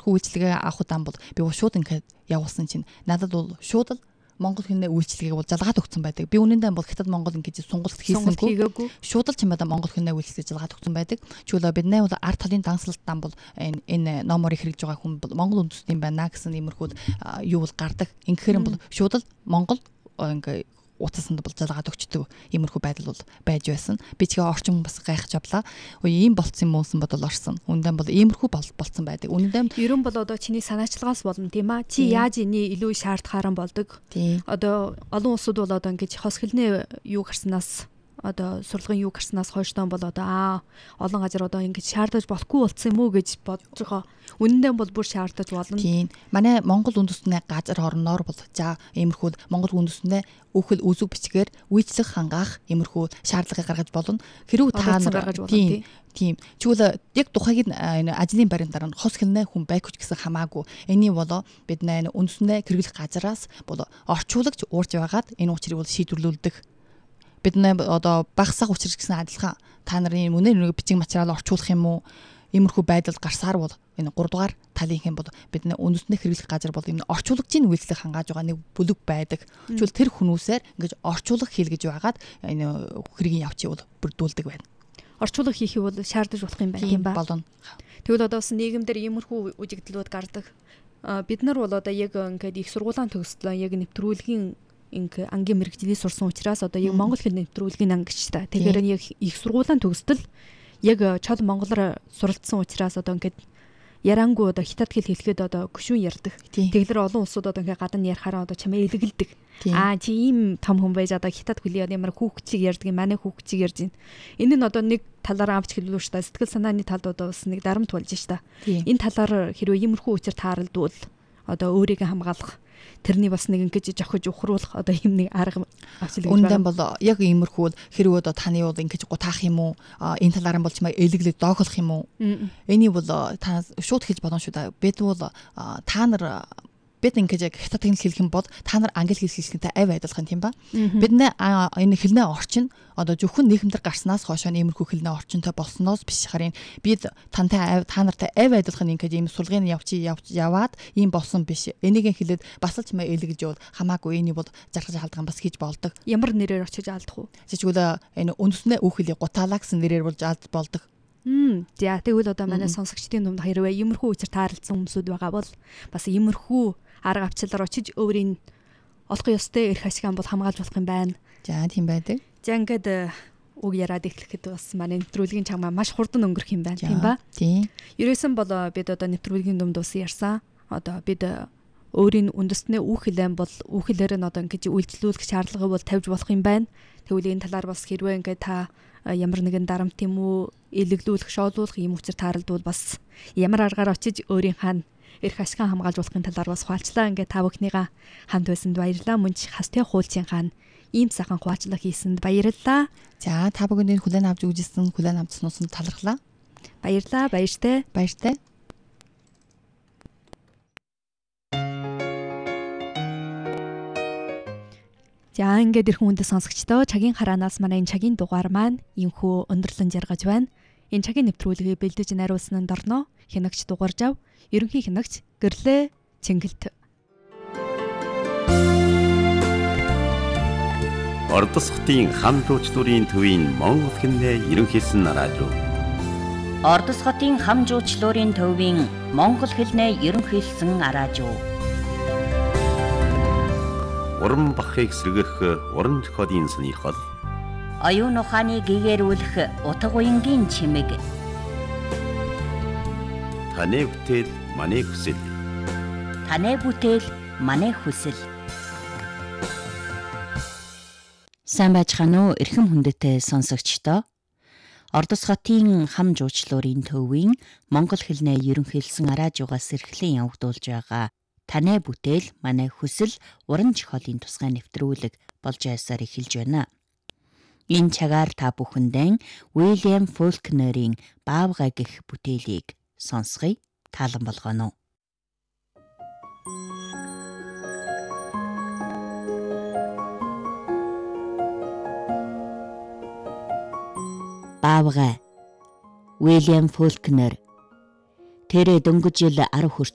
иймэрхүү үйлчлэгээ авах удаан бол би шууд ингээд явуулсан чинь надад бол шууд л Монгол хэлний үйлчлэгийг бол залгаад өгсөн байдаг. Би үнэндээ бол хятад Монгол ингээд сургалт хийсэнгүй. Шууд л чимээд Монгол хэлний үйлчлэгийг залгаад өгсөн байдаг. Чүлээ бидний бол ард талын дансалтан бол энэ номерыг хэрэгж байгаа хүн бол Монгол үндэстэн байна гэсэн иймэрхүү юу бол гардаг. Ингэхээр бол шууд л Монгол ингээд утасанд бол залгаад өгчдөг иймэрхүү байдал бол байж байсан. Би тэгээ орчин бас гайхаж авлаа. Ийм болцсон юм уунсан бодол орсон. Үнэндээ бол иймэрхүү болцсон байдаг. Үнэндээ ерөн бол одоо чиний санаачлагаас болно тийм аа. Чи яаж энийг илүү шаардхааран болдог. Одоо олон улсууд бол одоо ингэж хос хэлний юу гарснаас одоо сурлагын юу гарснаас хойштон бол одоо олон газар одоо ингэж шаардаж болохгүй болцсон юм уу гэж бодож байгаа. Үнэндээ бол бүр шаардаж болно. Тийм. Манай Монгол үндэстний газар орноор бол за иймэрхүү Монгол үндэстний өөхөл үзэг бичгээр үйлчлэх хангаах иймэрхүү шаардлагыг гаргаж болно. Хэрвээ та нар тийм чүл яг тухайг энэ ажлын байрны дараа хос хэлний хүн байгүйч гэсэн хамаагүй энийг болоо бид нэ үндэстний хэрэглэх газараас болоо орчуулагч уурж байгаад энэ учрыг бол шийдвэрлүүлдэг. Бид нэ одоо багсах учрч гэсэн адилхан та нарын үнээр бичиг материал орчуулах юм уу иймэрхүү байдал гарсаар бол энэ 3 дугаар талын хэм бол бидний үндэсний хэрэглэх газар бол энэ орчуулагчийн үйлчлэг хангааж байгаа нэг бүлэг байдаг. Тэгвэл тэр хүмүүсээр ингэж орчуулах хийлгэж байгаад энэ хэргийн явцыг бол бүрдүүлдэг байна. Орчуулга хийхийг бол шаардаж болох юм байна тийм ба. Тэгвэл одоо бас нийгэмдэр иймэрхүү үжигдлүүд гардаг. Бид нар бол одоо яг ингээд их сургуулийн төгсөлөө яг нэвтрүүлгийн ингээ ангийн мэрэгжлийг сурсан учраас одоо яг монгол хэл нэвтрүүлгийн ангич та. Тэгэхээр яг их сургуулийн төгсдөл яг чод монголоор суралцсан учраас одоо ингээд ярангуу одоо хятад хэл хэлэхэд одоо гүшүүн ярьдаг. Тэгэлэр олон улсууд одоо ингээ гадна ярихаараа одоо чамаа илгэлдэг. Чи ийм том хүн байж одоо хятад хэлийг ямар хүүхчиг ярьдаг юм манай хүүхчиг ярьж байна. Энэ нь одоо нэг талаараа авч хэлвэл шүү дээ. Сэтгэл санааны талд одоо бас нэг дарамт болж шүү дээ. Энэ талаар хэрвээ иймэрхүү учир тааралдвал одоо өөрийгөө хамгаалах тэрний бас нэг ингэж жохож ухруулах одоо юм нэг арга авчил гэж байна. Үндэн бол яг иймэрхүү хэрвээ одоо таны бол ингэж гутаах юм уу энэ талаараа бол чимээ элэглээд доохолох юм уу энийг бол та шууд хэлж болно шүү дээ. Бид бол та нар бид ингэж хятад хэл хэлэх юм бол та нар англи хэл хэлэхтэй авь адилхан тийм ба. Бид энэ хэлний орчин одоо зөвхөн нийгэмдэр гарснаас хойш иймэрхүү хэлний орчинтой болсноос биш харин бид та нартай авь адилхан ингэж ийм сурлагын яваад ийм болсон биш. Энийг хэлээд бас л чимээ элэгж явал хамаагүй энийг бол зархаж халдган бас хийж болдог. Ямар нэрээр очиж алдах уу? Жишээлбэл энэ үндэснээ үхэлийг гутаалаа гэсэн нэрээр болж алд болдог. За тэгвэл одоо манай сонсогчдын дунд хэрвээ иймэрхүү учир таарлцсан хүмүүсүүд байгаа бол бас иймэрхүү арга авчиллаар очиж өөрийн олох ёстой эрх ашиган бол хамгаалж болох юм байна. За тийм байдаг. За ингээд үг яриад эхлэхэд бас манай нэвтрүүлгийн чамаа маш хурдан өнгөрөх юм байна тийм ба? Тийм. Ерөөсөн бол бид одоо нэвтрүүлгийн дунд ус ярьсан. Одоо бид өөрийн үндэстний үг хэлэн бол үг хэлээр нь одоо ингэж үйлчлүүлэх шаардлагыг бол тавьж болох юм байна. Тэгвэл энэ талаар бас хэрвээ ингээд та ямар нэгэн дарамт юм уу илэглүүлэх, шоолуулах юм учир тааралдвал бас ямар аргаар очиж өөрийнхөө эрх ашиган хамгаалж болохын талаар бас хуваалцлаа. Ингээд та бүхнийгаа хамт байсанд баярлалаа. Мөн ч хастай хуулцын хаан ийм сайхан хуваалцлага хийсэнд баярлалаа. За та бүхэнд хүлээн авч үзсэн, хүлээн авснаас нь талархлаа. Баярлалаа. Баяртай. Баяртай. За ингээд ирхэн хүндэт сонсогчдоо чагийн хараанаас манай энэ чагийн дугаар маань инхүү өндөрлөн жаргаж байна. Энэ чагийн нэвтрүүлгийг бэлдэж найруулсан нь Дорно, хянагч Дугаржав, ерөнхий хянагч Гэрлээ Чингэлт. Ордос хотын хам жуучлалын төвийн Монгол хэлний ерөнхийлсөн радио. Ордос хотын хам жуучлалын төвийн Монгол хэлний ерөнхийлсөн радио. Уран бахыг сэргэх уран зохиолын сонирхол. Оюун ухааны гэгэрүүлэх утга уянгийн чимэг. Таны бүтээл манай хүсэл. Таны бүтээл манай хүсэл. Сайн байцгаана уу эрхэм хүндэт сонсогчдоо. Ордос хотын хам жуучлалын төвийн Монгол хэлний ерөнхийлсөн радиогоос эрхлэн явагдуулж байгаа Таны бүтээл манай хүсэл уран зохиолын тусгай нэвтрүүлэг болж ясаар эхэлж байна. Энэ цагаар та бүхэндээ Уильям Фолкнерийн Баавгай гэх бүтээлийг сонсгоё. Таалан болгоно. Баавгай. Уильям Фолкнер. Тэр дөнгөж жил 10 хүрч